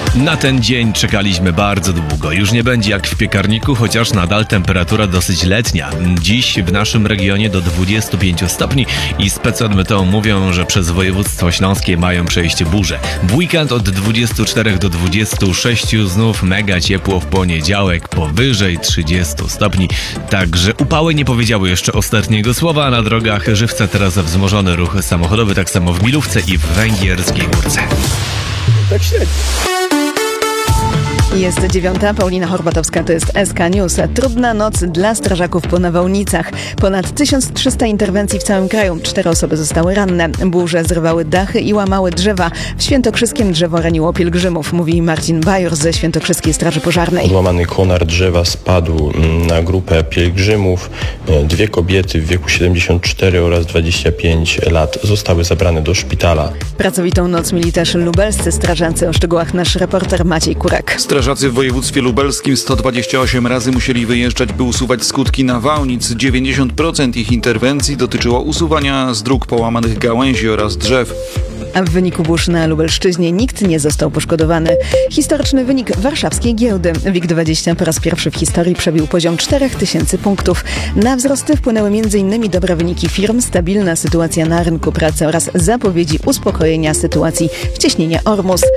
Na ten dzień czekaliśmy bardzo długo. Już nie będzie jak w piekarniku, chociaż nadal temperatura dosyć letnia. Dziś w naszym regionie do 25 stopni i spec od Meteo mówią, że przez województwo śląskie mają przejść burze. W weekend od 24 do 26 znów mega ciepło, w poniedziałek powyżej 30 stopni. Także upały nie powiedziały jeszcze ostatniego słowa, a na drogach Żywca teraz wzmożony ruch samochodowy, tak samo w Milówce i w Węgierskiej Górce. Tak średnio. Jest 9:00, Paulina Horbatowska, to jest SK News. Trudna noc dla strażaków po nawałnicach. Ponad 1300 interwencji w całym kraju. 4 osoby zostały ranne. Burze zrywały dachy i łamały drzewa. W Świętokrzyskiem drzewo raniło pielgrzymów, mówi Marcin Bajor ze Świętokrzyskiej Straży Pożarnej. Odłamany konar drzewa spadł na grupę pielgrzymów. 2 kobiety w wieku 74 oraz 25 lat zostały zabrane do szpitala. Pracowitą noc mieli też lubelscy strażacy. O szczegółach nasz reporter Maciej Kurek. Strażacy w województwie lubelskim 128 razy musieli wyjeżdżać, by usuwać skutki nawałnic. 90% ich interwencji dotyczyło usuwania z dróg połamanych gałęzi oraz drzew. A w wyniku burz na Lubelszczyźnie nikt nie został poszkodowany. Historyczny wynik warszawskiej giełdy. WIG20 po raz pierwszy w historii przebił poziom 4000 punktów. Na wzrosty wpłynęły m.in. dobre wyniki firm, stabilna sytuacja na rynku pracy oraz zapowiedzi uspokojenia sytuacji w cieśninie Ormus.